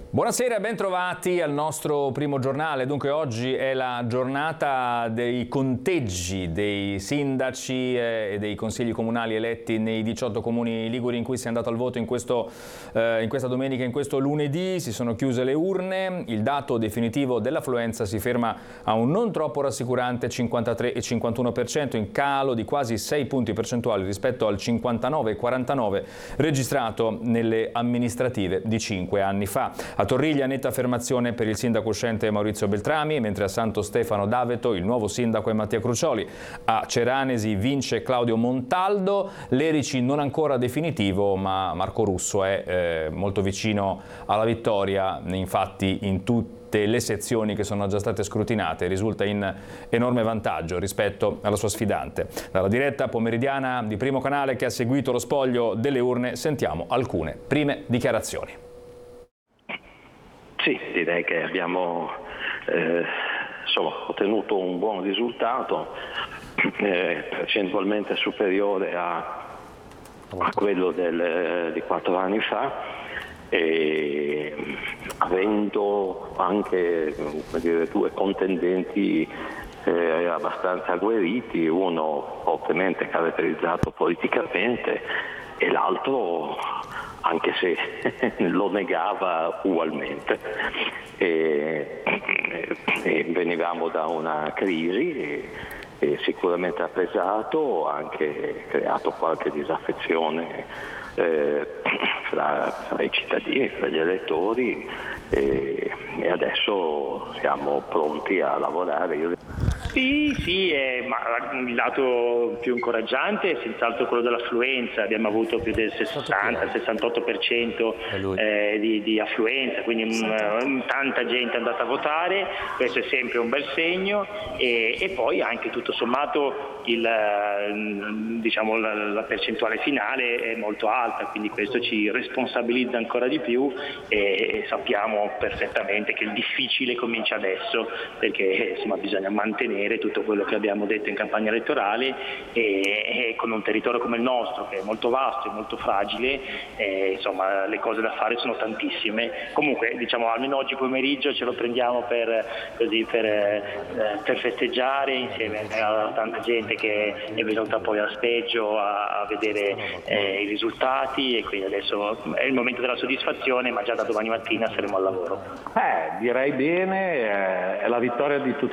Buonasera, ben trovati al nostro primo giornale. Dunque oggi è la giornata dei conteggi dei sindaci e dei consigli comunali eletti nei 18 comuni liguri in cui si è andato al voto in questa domenica, in questo lunedì. Si sono chiuse le urne, il dato definitivo dell'affluenza si ferma a un non troppo rassicurante 53,51%, in calo di quasi 6 punti percentuali rispetto al 59,49% registrato nelle amministrative di 5 anni fa. A Torriglia netta affermazione per il sindaco uscente Maurizio Beltrami, mentre a Santo Stefano d'Aveto il nuovo sindaco è Mattia Crucioli. A Ceranesi vince Claudio Montaldo, Lerici non ancora definitivo, ma Marco Russo è molto vicino alla vittoria, infatti in tutte le sezioni che sono già state scrutinate risulta in enorme vantaggio rispetto alla sua sfidante. Dalla diretta pomeridiana di Primo Canale che ha seguito lo spoglio delle urne sentiamo alcune prime dichiarazioni. Sì, direi che abbiamo ottenuto un buon risultato, percentualmente superiore a quello di 4 anni fa, e avendo anche due contendenti abbastanza agguerriti, uno fortemente caratterizzato politicamente e l'altro anche se lo negava ugualmente. Venivamo da una crisi e sicuramente ha pesato, ha anche creato qualche disaffezione fra i cittadini, fra gli elettori, e adesso siamo pronti a lavorare. Sì, ma il lato più incoraggiante è senz'altro quello dell'affluenza. Abbiamo avuto più del 60-68% di affluenza, quindi tanta gente è andata a votare, questo è sempre un bel segno, e poi anche tutto sommato la percentuale finale è molto alta, quindi questo ci responsabilizza ancora di più e sappiamo perfettamente che il difficile comincia adesso, perché bisogna mantenere tutto quello che abbiamo detto in campagna elettorale, e con un territorio come il nostro che è molto vasto e molto fragile, le cose da fare sono tantissime. Comunque almeno oggi pomeriggio ce lo prendiamo per festeggiare insieme a tanta gente che è venuta poi al speggio a vedere i risultati, e quindi adesso è il momento della soddisfazione, ma già da domani mattina saremo al lavoro. Direi bene, è la vittoria di tutta